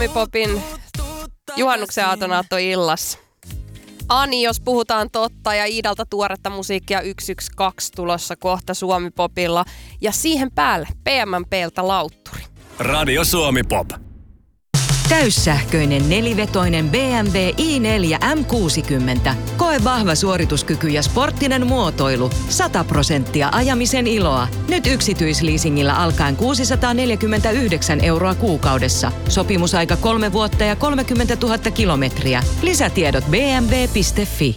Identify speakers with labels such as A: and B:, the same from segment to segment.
A: Popin juhannuksen aatonaattoi-illassa. Ani, jos puhutaan totta, ja Iidalta tuoretta musiikkia 112 tulossa kohta Suomi-popilla. Ja siihen päälle PMMP:ltä lautturi.
B: Radio Suomi Pop.
C: Täyssähköinen nelivetoinen BMW i4 M60. Koe vahva suorituskyky ja sporttinen muotoilu. 100% ajamisen iloa. Nyt yksityisleasingillä alkaen 649 € kuukaudessa. Sopimusaika 3 vuotta ja 30 000 kilometriä. Lisätiedot bmw.fi.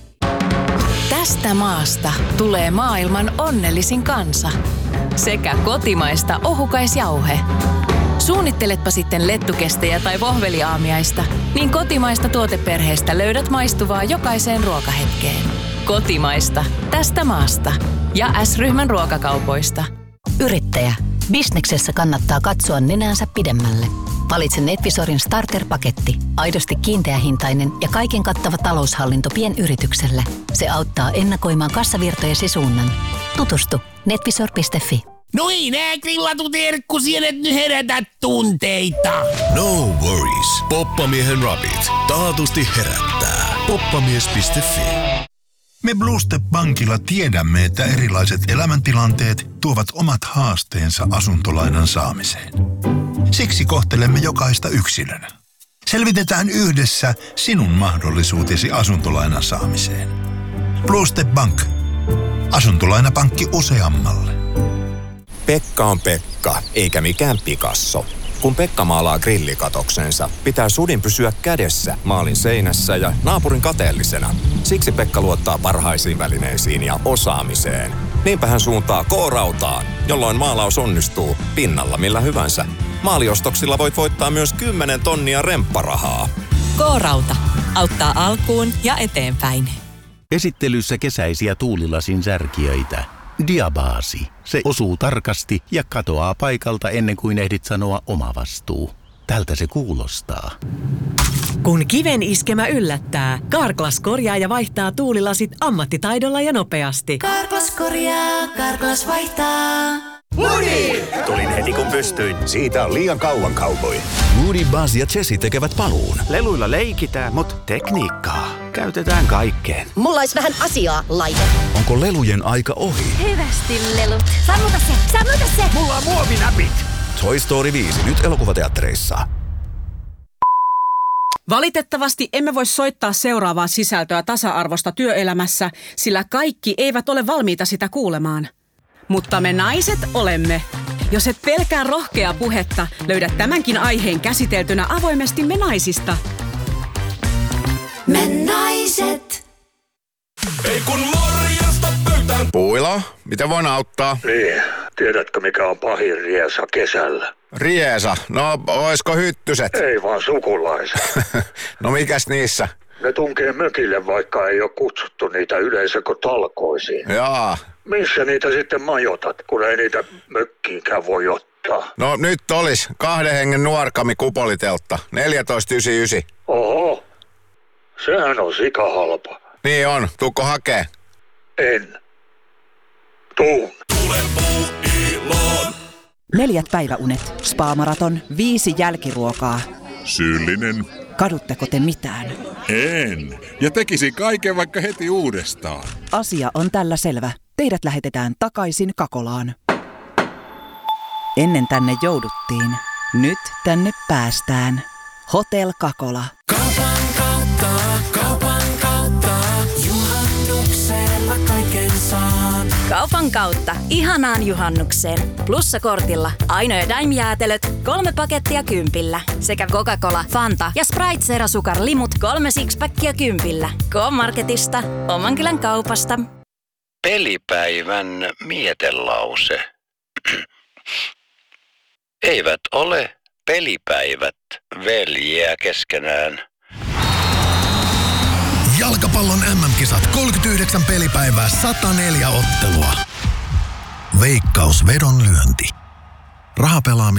D: Tästä maasta tulee maailman onnellisin kansa. Sekä kotimaista ohukaisjauhe. Suunnitteletpa sitten lettukestejä tai vohveliaamiaista, niin kotimaista tuoteperheestä löydät maistuvaa jokaiseen ruokahetkeen. Kotimaista, tästä maasta. Ja S-ryhmän ruokakaupoista.
E: Yrittäjä. Bisneksessä kannattaa katsoa nenänsä pidemmälle. Valitse Netvisorin starter-paketti. Aidosti kiinteähintainen ja kaiken kattava taloushallinto pienyritykselle. Se auttaa ennakoimaan kassavirtojesi suunnan. Tutustu netvisor.fi.
F: No ei nää grillatut herkkusienet nyt herätä tunteita.
G: No worries. Poppamiehen rapit taatusti herättää. Poppamies.fi.
H: Me Blue Step Bankilla tiedämme, että erilaiset elämäntilanteet tuovat omat haasteensa asuntolainan saamiseen. Siksi kohtelemme jokaista yksilönä. Selvitetään yhdessä sinun mahdollisuutesi asuntolainan saamiseen. Blue Step Bank. Asuntolainapankki useammalle.
I: Pekka on Pekka, eikä mikään Picasso. Kun Pekka maalaa grillikatoksensa, pitää sudin pysyä kädessä maalin seinässä ja naapurin kateellisena. Siksi Pekka luottaa parhaisiin välineisiin ja osaamiseen. Niinpä hän suuntaa K-rautaan, jolloin maalaus onnistuu pinnalla millä hyvänsä. Maaliostoksilla voit voittaa myös 10 tonnia rempparahaa.
D: K-rauta. Auttaa alkuun ja eteenpäin.
J: Esittelyssä kesäisiä tuulilasin särkijöitä. Diabaasi. Se osuu tarkasti ja katoaa paikalta ennen kuin ehdit sanoa oma vastuu. Tältä se kuulostaa.
K: Kun kiven iskemä yllättää, Carglass korjaa ja vaihtaa tuulilasit ammattitaidolla ja nopeasti.
L: Carglass korjaa, Carglass vaihtaa.
B: Woody! Tulin heti kun pystyin. Siitä on liian kauan kaupoi. Woody, Buzz ja Jessie tekevät paluun.
M: Leluilla leikitään, mutta tekniikkaa käytetään kaikkeen.
N: Mulla olisi vähän asiaa, laite.
B: Onko lelujen aika ohi?
N: Hyvästi lelut. Sammuta se!
M: Mulla on muovinäpit.
B: Toy Story 5 nyt elokuvateattereissa.
K: Valitettavasti emme voi soittaa seuraavaa sisältöä tasa-arvosta työelämässä, sillä kaikki eivät ole valmiita sitä kuulemaan. Mutta me naiset olemme. Jos et pelkää rohkeaa puhetta, löydät tämänkin aiheen käsiteltynä avoimesti Me naisista.
L: Me naiset.
G: Ei kun morjesta pöytään.
O: Puila, miten voin auttaa?
P: Niin, tiedätkö mikä on pahin riesa kesällä?
O: Riesa? No, oisko hyttyset?
P: Ei vaan sukulaiset.
O: No mikäs niissä?
P: Ne tunkee mökille, vaikka ei ole kutsuttu niitä yleisökotalkoisiin.
O: Jaa.
P: Missä niitä sitten majoitat, kun ei niitä mökkiinkään voi ottaa?
O: No nyt olis 2 hengen nuorkami kupoliteltta, 14,99.
P: Oho, sehän on sikahalpa.
O: Niin on, tuukko hakee?
P: En. Tuun.
G: Tule Puuiloon.
Q: 4 päiväunet, spa-maraton, 5 jälkiruokaa.
G: Syyllinen.
Q: Kadutteko te mitään?
G: En. Ja tekisi kaiken vaikka heti uudestaan.
Q: Asia on tällä selvä. Teidät lähetetään takaisin Kakolaan. Ennen tänne jouduttiin. Nyt tänne päästään. Hotel Kakola.
L: Kaupan kautta, juhannuksella kaiken saan.
N: Kaupan kautta. Ihanaan juhannukseen. Plussa-kortilla. Aino ja Daim-jäätelöt. 3 pakettia 10. Sekä Coca-Cola, Fanta ja Sprite Zero Sukar Limut 3 sixpackia 10. K-Marketista. Oman kylän kaupasta.
R: Pelipäivän mietelause. Eivät ole pelipäivät veljiä keskenään.
G: Jalkapallon MM-kisat 39 pelipäivää 104 ottelua. Veikkaus vedonlyönti. Rahapelaamista.